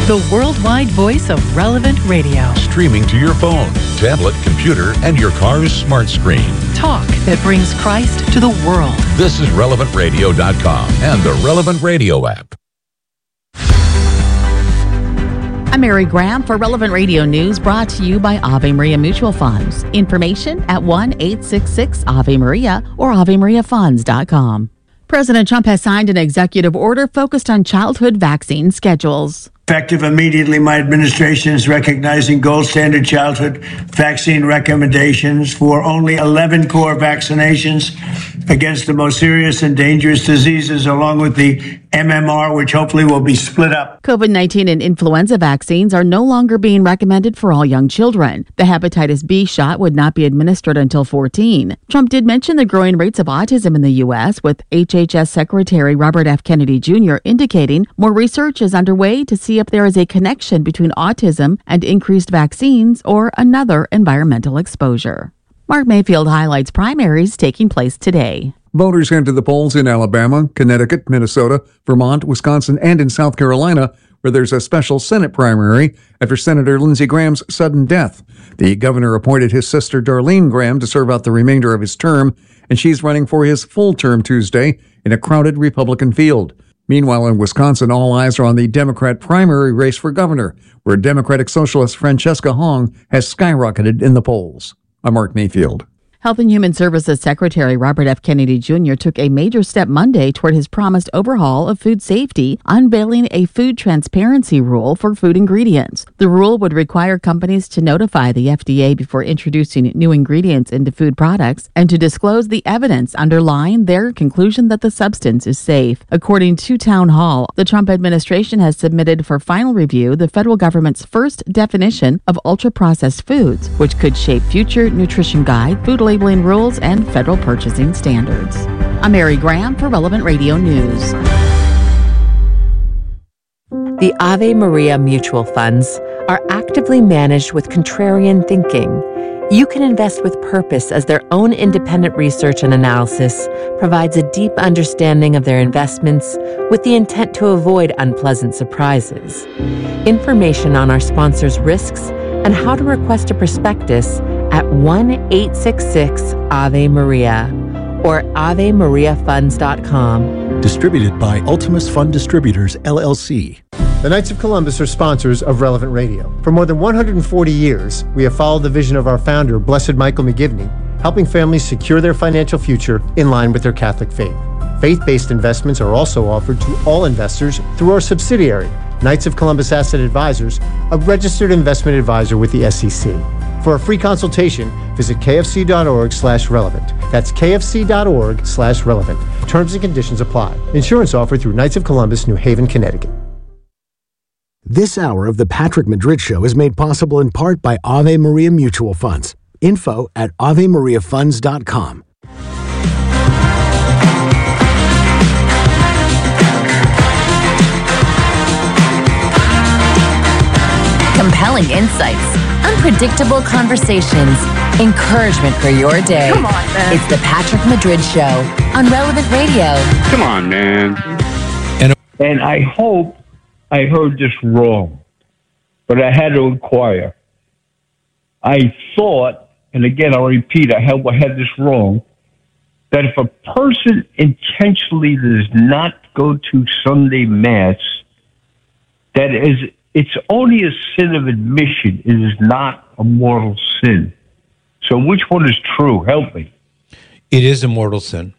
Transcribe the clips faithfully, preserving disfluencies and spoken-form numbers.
the worldwide voice of Relevant Radio. Streaming to your phone, tablet, computer, and your car's smart screen. Talk that brings Christ to the world. This is relevant radio dot com and the Relevant Radio app. I'm Mary Graham for Relevant Radio News, brought to you by Ave Maria Mutual Funds. Information at one eight six six Ave Maria or ave maria funds dot com. President Trump has signed an executive order focused on childhood vaccine schedules. Effective immediately, my administration is recognizing gold standard childhood vaccine recommendations for only eleven core vaccinations against the most serious and dangerous diseases, along with the M M R, which hopefully will be split up. COVID nineteen and influenza vaccines are no longer being recommended for all young children. The hepatitis B shot would not be administered until fourteen. Trump did mention the growing rates of autism in the U S, with H H S Secretary Robert F. Kennedy Junior indicating more research is underway to see if there is a connection between autism and increased vaccines or another environmental exposure. Mark Mayfield highlights primaries taking place today. Voters head to the polls in Alabama, Connecticut, Minnesota, Vermont, Wisconsin, and in South Carolina, where there's a special Senate primary after Senator Lindsey Graham's sudden death. The governor appointed his sister Darlene Graham to serve out the remainder of his term, and she's running for his full term Tuesday in a crowded Republican field. Meanwhile, in Wisconsin, all eyes are on the Democrat primary race for governor, where Democratic Socialist Francesca Hong has skyrocketed in the polls. I'm Mark Mayfield. Health and Human Services Secretary Robert F. Kennedy Junior took a major step Monday toward his promised overhaul of food safety, unveiling a food transparency rule for food ingredients. The rule would require companies to notify the F D A before introducing new ingredients into food products and to disclose the evidence underlying their conclusion that the substance is safe. According to Town Hall, the Trump administration has submitted for final review the federal government's first definition of ultra-processed foods, which could shape future nutrition guide, food labeling rules, and federal purchasing standards. I'm Mary Graham for Relevant Radio News. The Ave Maria Mutual Funds are actively managed with contrarian thinking. You can invest with purpose, as their own independent research and analysis provides a deep understanding of their investments with the intent to avoid unpleasant surprises. Information on our sponsors' risks and how to request a prospectus at one eight six six Ave Maria or ave maria funds dot com. Distributed by Ultimus Fund Distributors, L L C. The Knights of Columbus are sponsors of Relevant Radio. For more than one hundred forty years, we have followed the vision of our founder, Blessed Michael McGivney, helping families secure their financial future in line with their Catholic faith. Faith-based investments are also offered to all investors through our subsidiary, Knights of Columbus Asset Advisors, a registered investment advisor with the S E C. For a free consultation, visit kfc.org slash relevant. That's kfc.org slash relevant. Terms and conditions apply. Insurance offered through Knights of Columbus, New Haven, Connecticut. This hour of the Patrick Madrid Show is made possible in part by Ave Maria Mutual Funds. Info at ave maria funds dot com. Compelling insights, unpredictable conversations, encouragement for your day. Come on, man. It's the Patrick Madrid Show on Relevant Radio. Come on, man. And, and I hope I heard this wrong, but I had to inquire. I thought, and again, I'll repeat, I hope I had this wrong, that if a person intentionally does not go to Sunday Mass, that is, it's only a sin of admission. It is not a mortal sin. So which one is true? Help me. It is a mortal sin.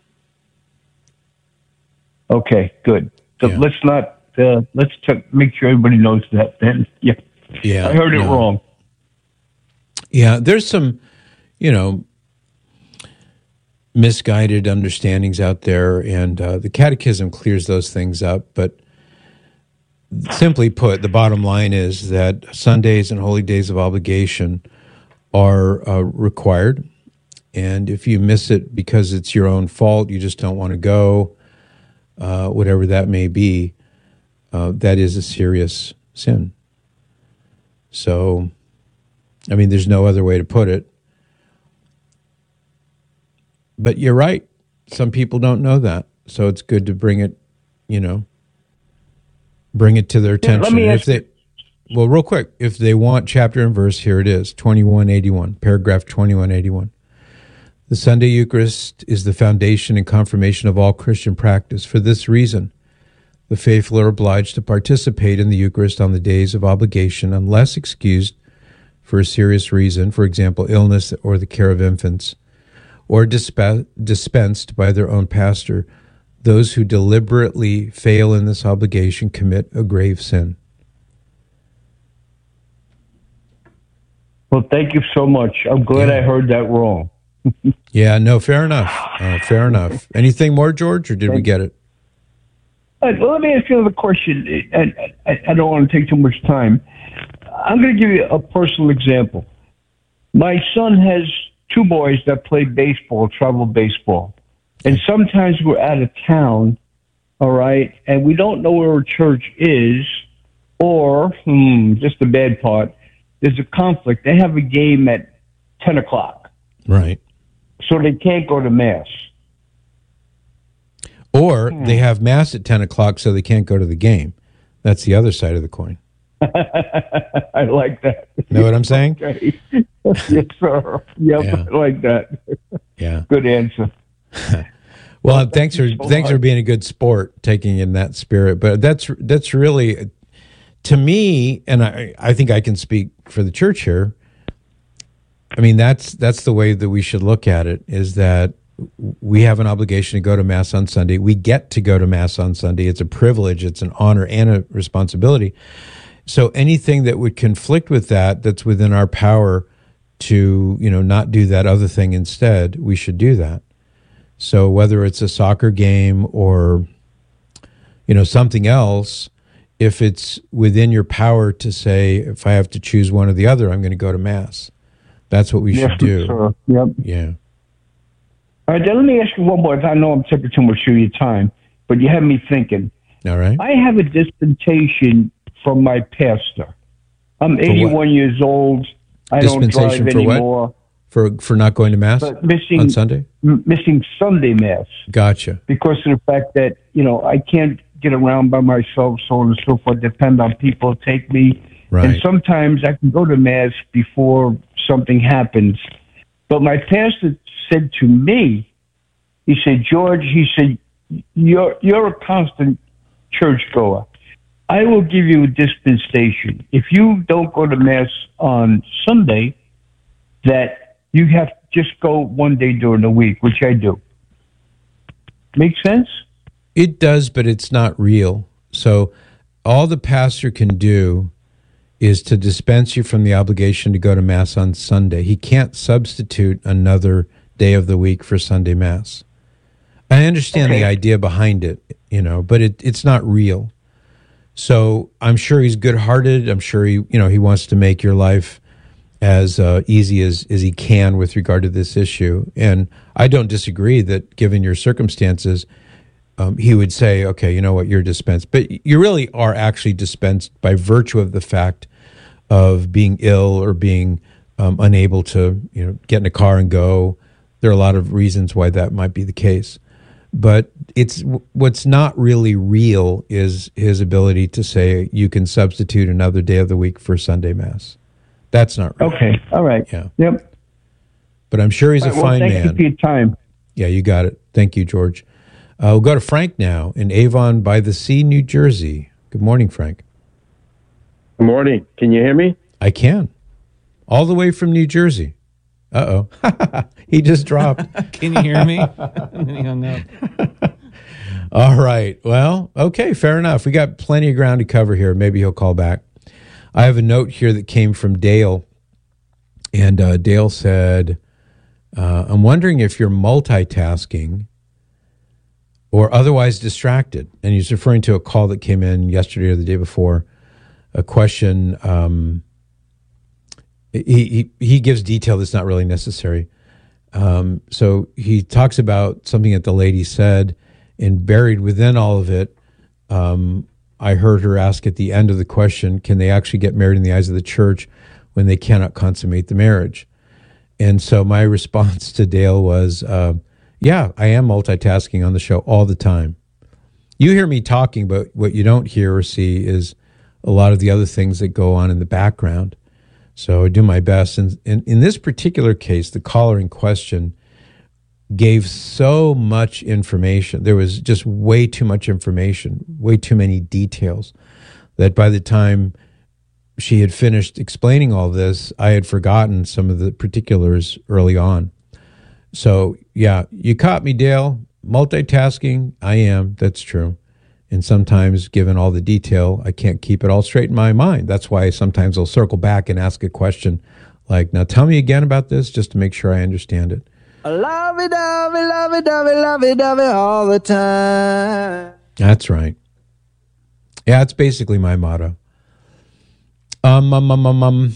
Okay, good. So Yeah. let's not, uh, let's t- make sure everybody knows that then. Yeah. Yeah, I heard it no. wrong. Yeah, there's some, you know, misguided understandings out there, and uh, the Catechism clears those things up. But simply put, the bottom line is that Sundays and holy days of obligation are uh, required. And if you miss it because it's your own fault, you just don't want to go, uh, whatever that may be, uh, that is a serious sin. So, I mean, there's no other way to put it. But you're right. Some people don't know that. So it's good to bring it, you know, bring it to their attention. Yeah, let me if ask they, well, real quick, if they want chapter and verse, here it is, twenty-one eighty-one, paragraph twenty-one eighty-one. The Sunday Eucharist is the foundation and confirmation of all Christian practice. For this reason, the faithful are obliged to participate in the Eucharist on the days of obligation unless excused for a serious reason, for example, illness or the care of infants, or disp- dispensed by their own pastor. Those who deliberately fail in this obligation commit a grave sin. Well, thank you so much. I'm glad yeah. I heard that wrong. Yeah, no, fair enough. Uh, fair enough. Anything more, George, or did thank we get it? Uh, well, let me ask you another question. I, I, I don't want to take too much time. I'm going to give you a personal example. My son has two boys that play baseball, travel baseball. And sometimes we're out of town, all right, and we don't know where a church is, or, hmm, just the bad part, there's a conflict. They have a game at ten o'clock. Right. So they can't go to Mass. Or hmm. they have Mass at ten o'clock so they can't go to the game. That's the other side of the coin. I like that. Know what I'm saying? Okay. Yes, sir. Yep, yeah. I like that. Yeah. Good answer. Well, well thanks for so thanks much. for being a good sport, taking in that spirit. But that's that's really, to me, and I I think I can speak for the church here. I mean, that's that's the way that we should look at it, is that we have an obligation to go to Mass on Sunday. We get to go to Mass on Sunday. It's a privilege, it's an honor, and a responsibility. So anything that would conflict with that, that's within our power to, you know, not do that other thing instead, we should do that. So whether it's a soccer game or, you know, something else, if it's within your power to say, if I have to choose one or the other, I'm going to go to Mass. That's what we yes, should do. Sir. Yep. Yeah. All right, then let me ask you one more. I know I'm taking too much of your time, but you have me thinking. All right. I have a dispensation from my pastor. I'm eighty-one years old. I don't drive anymore. What? For for not going to Mass missing, on Sunday? M- missing Sunday Mass. Gotcha. Because of the fact that, you know, I can't get around by myself, so on and so forth, depend on people to take me. Right. And sometimes I can go to Mass before something happens. But my pastor said to me, he said, George, he said, you're, you're a constant churchgoer. I will give you a dispensation. If you don't go to Mass on Sunday, that you have to just go one day during the week, which I do. Make sense? It does, but it's not real. So all the pastor can do is to dispense you from the obligation to go to Mass on Sunday. He can't substitute another day of the week for Sunday Mass. I understand okay. the idea behind it, you know, but it, it's not real. So I'm sure he's good-hearted. I'm sure he, you know, he wants to make your life as uh, easy as, as he can with regard to this issue. And I don't disagree that, given your circumstances, um, he would say, okay, you know what, you're dispensed. But you really are actually dispensed by virtue of the fact of being ill or being um, unable to, you know, get in a car and go. There are a lot of reasons why that might be the case. But it's what's not really real is his ability to say you can substitute another day of the week for Sunday Mass. That's not real. Okay. All right. Yeah. Yep. But I'm sure he's right, a fine well, thank man. Thank you for your time. Yeah, you got it. Thank you, George. Uh, we'll go to Frank now in Avon by the Sea, New Jersey. Good morning, Frank. Good morning. Can you hear me? I can. All the way from New Jersey. Uh-oh. He just dropped. Can you hear me? And then he hung up. All right. Well, okay, fair enough. We got plenty of ground to cover here. Maybe he'll call back. I have a note here that came from Dale. And uh, Dale said, uh, I'm wondering if you're multitasking or otherwise distracted. And he's referring to a call that came in yesterday or the day before, a question. Um, he, he, he gives detail that's not really necessary. Um, so he talks about something that the lady said, and buried within all of it, um, I heard her ask at the end of the question, can they actually get married in the eyes of the church when they cannot consummate the marriage? And so my response to Dale was, uh, yeah, I am multitasking on the show all the time. You hear me talking, but what you don't hear or see is a lot of the other things that go on in the background. So I do my best. And, and in this particular case, the caller in question gave so much information. There was just way too much information, way too many details, that by the time she had finished explaining all this, I had forgotten some of the particulars early on. So, yeah, you caught me, Dale. Multitasking, I am. That's true. And sometimes, given all the detail, I can't keep it all straight in my mind. That's why sometimes I'll circle back and ask a question like, now tell me again about this, just to make sure I understand it. Lovey-dovey, lovey-dovey, lovey-dovey all the time. That's right. Yeah, it's basically my motto. Um, um, um, um, um.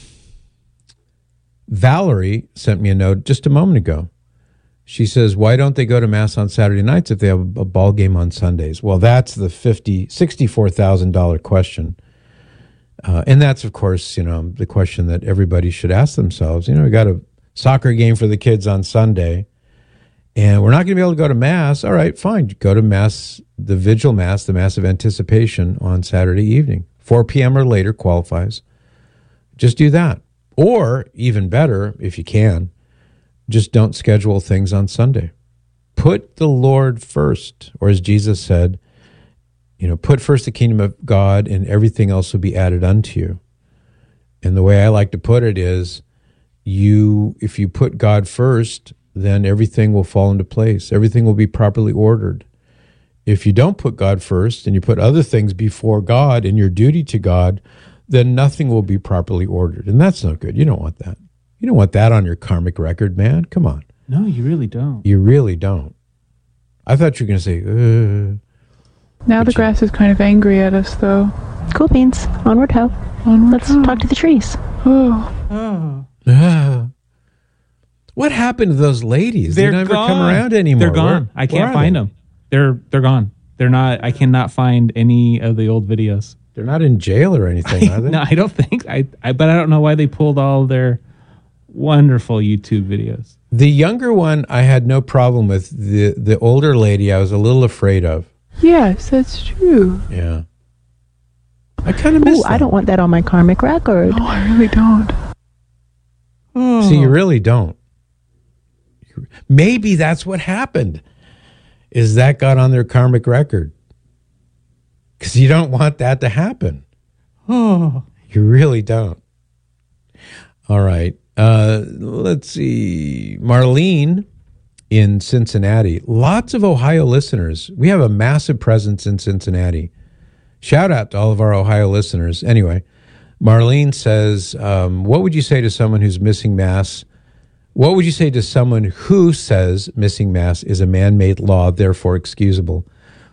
Valerie sent me a note just a moment ago. She says, why don't they go to Mass on Saturday nights if they have a ball game on Sundays? Well, that's the fifty, sixty-four thousand dollars question. Uh, and that's, of course, you know, the question that everybody should ask themselves. You know, we got a soccer game for the kids on Sunday, and we're not going to be able to go to Mass. All right, fine. Go to Mass, the Vigil Mass, the Mass of Anticipation on Saturday evening. four p.m. or later qualifies. Just do that. Or, even better, if you can, just don't schedule things on Sunday. Put the Lord first, or as Jesus said, you know, put first the kingdom of God and everything else will be added unto you. And the way I like to put it is, you, if you put God first, then everything will fall into place. Everything will be properly ordered. If you don't put God first and you put other things before God and your duty to God, then nothing will be properly ordered. And that's not good. You don't want that. You don't want that on your karmic record, man. Come on. No, you really don't. You really don't. I thought you were going to say, uh. Now the grass is kind of angry at us, though. Cool beans. Onward ho. Onward Let's ho. talk to the trees. Oh. Oh. Uh. What happened to those ladies? They're they never gone. come around anymore. They're gone. Where, I can't find they? them. They're they're gone. They're not. I cannot find any of the old videos. They're not in jail or anything, are they? No, I don't think. I, I but I don't know why they pulled all their wonderful YouTube videos. The younger one, I had no problem with. The the older lady, I was a little afraid of. Yes, that's true. Yeah. I kind of miss Ooh, that. I don't want that on my karmic record. No, I really don't. Oh. See, you really don't. Maybe that's what happened, is that got on their karmic record. Because you don't want that to happen. Oh. You really don't. All right. Uh, let's see. Marlene in Cincinnati. Lots of Ohio listeners. We have a massive presence in Cincinnati. Shout out to all of our Ohio listeners. Anyway, Marlene says, um, what would you say to someone who's missing Mass? What would you say to someone who says missing Mass is a man-made law, therefore excusable?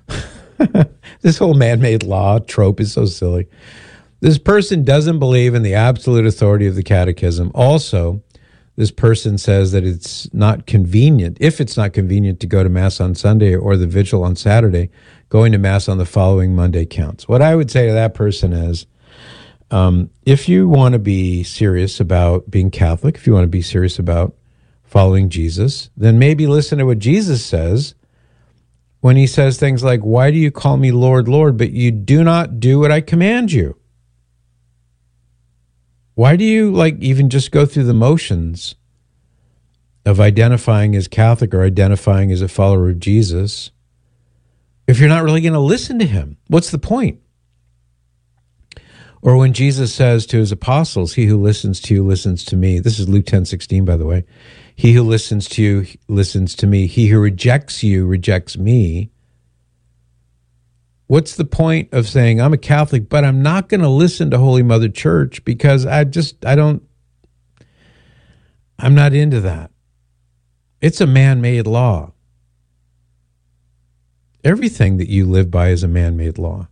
This whole man-made law trope is so silly. This person doesn't believe in the absolute authority of the catechism. Also, this person says that it's not convenient, if it's not convenient to go to Mass on Sunday or the vigil on Saturday, going to Mass on the following Monday counts. What I would say to that person is, um, if you want to be serious about being Catholic, if you want to be serious about following Jesus, then maybe listen to what Jesus says when he says things like, why do you call me Lord, Lord, but you do not do what I command you? Why do you, like, even just go through the motions of identifying as Catholic or identifying as a follower of Jesus if you're not really going to listen to him? What's the point? Or when Jesus says to his apostles, he who listens to you listens to me. This is Luke ten sixteen, by the way. He who listens to you listens to me. He who rejects you rejects me. What's the point of saying, I'm a Catholic, but I'm not going to listen to Holy Mother Church because I just, I don't, I'm not into that. It's a man-made law. Everything that you live by is a man-made law.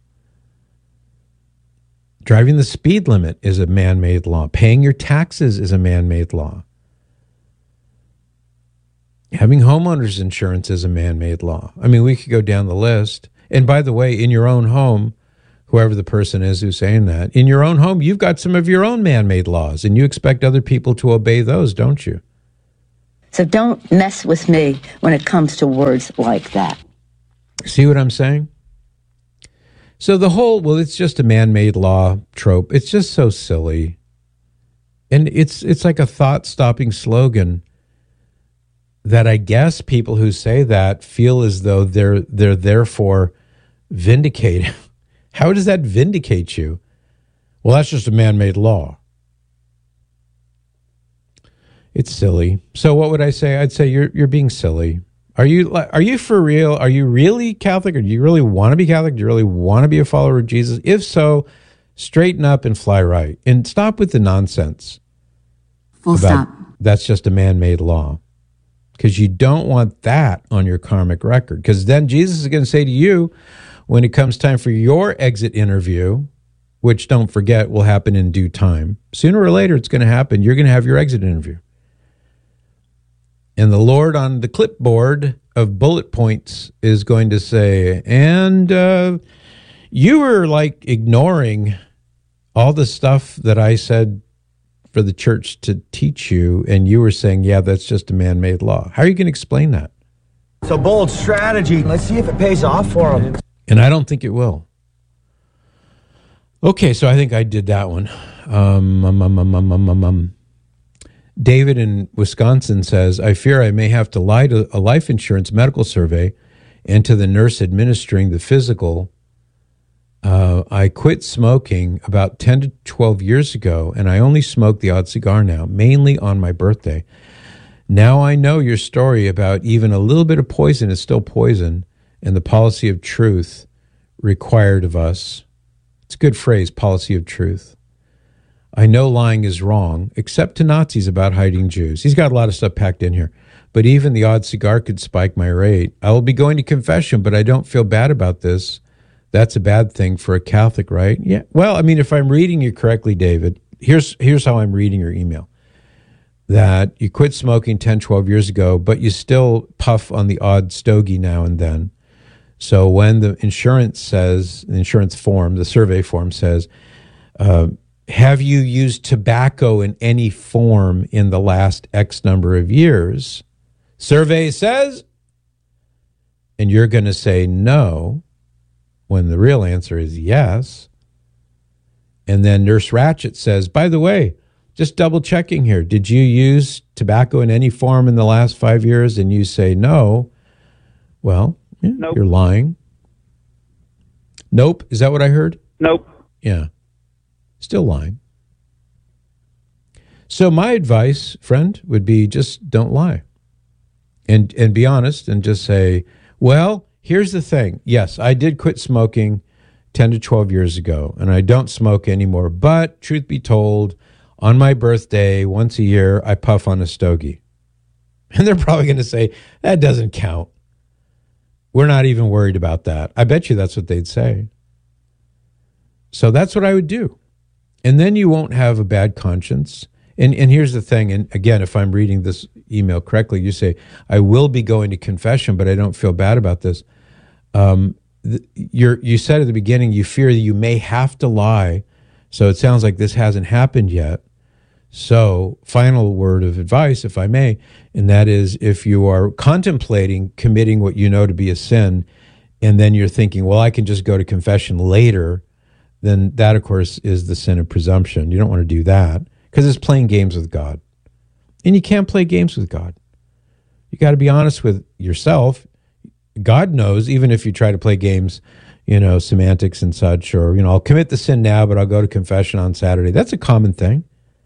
Driving the speed limit is a man-made law. Paying your taxes is a man-made law. Having homeowners insurance is a man-made law. I mean, we could go down the list. And by the way, in your own home, whoever the person is who's saying that, in your own home, you've got some of your own man-made laws, and you expect other people to obey those, don't you? So don't mess with me when it comes to words like that. See what I'm saying? So the whole, well, it's just a man-made law trope. It's just so silly. And it's it's like a thought-stopping slogan that I guess people who say that feel as though they're they're therefore vindicated. How does that vindicate you? Well, that's just a man-made law. It's silly. So what would I say? I'd say you're you're being silly. Are you are you for real? Are you really Catholic, or do you really want to be Catholic? Do you really want to be a follower of Jesus? If so, straighten up and fly right, and stop with the nonsense. Full about, stop. That's just a man-made law, because you don't want that on your karmic record. Because then Jesus is going to say to you, when it comes time for your exit interview, which don't forget will happen in due time. Sooner or later, it's going to happen. You're going to have your exit interview. And the Lord on the clipboard of bullet points is going to say, and uh, you were like ignoring all the stuff that I said for the church to teach you, and you were saying, yeah, that's just a man-made law. How are you going to explain that? It's a bold strategy. Let's see if it pays off for them. And I don't think it will. Okay, so I think I did that one. Um, um, um, um, um, um, um. David in Wisconsin says, I fear I may have to lie to a life insurance medical survey and to the nurse administering the physical. Uh, I quit smoking about ten to twelve years ago, and I only smoke the odd cigar now, mainly on my birthday. Now I know your story about even a little bit of poison is still poison, and the policy of truth required of us. It's a good phrase, policy of truth. I know lying is wrong, except to Nazis about hiding Jews. He's got a lot of stuff packed in here. But even the odd cigar could spike my rate. I will be going to confession, but I don't feel bad about this. That's a bad thing for a Catholic, right? Yeah. Well, I mean, if I'm reading you correctly, David, here's here's how I'm reading your email. That you quit smoking ten, twelve years ago, but you still puff on the odd stogie now and then. So when the insurance says, the insurance form, the survey form says, uh, have you used tobacco in any form in the last X number of years? Survey says, and you're going to say no, when the real answer is yes. And then Nurse Ratchet says, by the way, just double checking here, did you use tobacco in any form in the last five years? And you say no. Well, yeah, nope. You're lying. Nope. Is that what I heard? Nope. Yeah. Still lying. So my advice, friend, would be just don't lie. And and be honest and just say, well, here's the thing. Yes, I did quit smoking ten to twelve years ago, and I don't smoke anymore. But truth be told, on my birthday, once a year, I puff on a stogie. And they're probably going to say, that doesn't count. We're not even worried about that. I bet you that's what they'd say. So that's what I would do. And then you won't have a bad conscience. And and here's the thing, and again, if I'm reading this email correctly, you say, I will be going to confession, but I don't feel bad about this. Um, th- you're, you said at the beginning, you fear that you may have to lie. So it sounds like this hasn't happened yet. So final word of advice, if I may, and that is if you are contemplating committing what you know to be a sin, and then you're thinking, well, I can just go to confession later, then that, of course, is the sin of presumption. You don't want to do that because it's playing games with God. And you can't play games with God. You got to be honest with yourself. God knows, even if you try to play games, you know, semantics and such, or, you know, I'll commit the sin now, but I'll go to confession on Saturday. That's a common thing.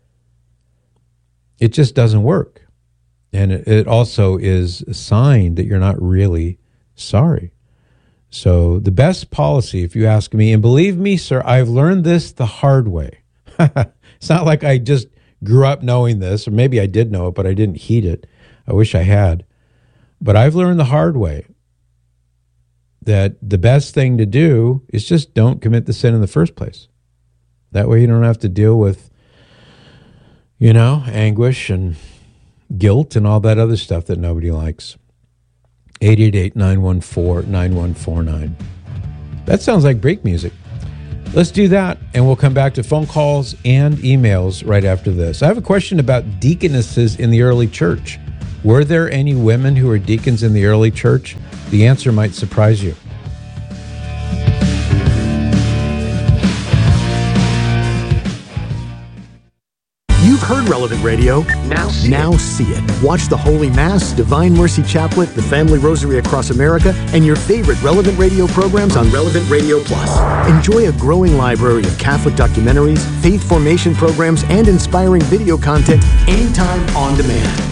It just doesn't work. And it also is a sign that you're not really sorry. So the best policy, if you ask me, and believe me, sir, I've learned this the hard way. It's not like I just grew up knowing this, or maybe I did know it, but I didn't heed it. I wish I had. But I've learned the hard way that the best thing to do is just don't commit the sin in the first place. That way you don't have to deal with, you know, anguish and guilt and all that other stuff that nobody likes. eight eight eight, nine one four, nine one four nine. That sounds like break music. Let's do that, and we'll come back to phone calls and emails right after this. I have a question about deaconesses in the early church. Were there any women who were deacons in the early church? The answer might surprise you. heard Relevant Radio. Now see Now it. see it. Watch the Holy Mass, Divine Mercy Chaplet, the Family Rosary Across America, and your favorite Relevant Radio programs on Relevant Radio Plus. Enjoy a growing library of Catholic documentaries, faith formation programs, and inspiring video content anytime on demand.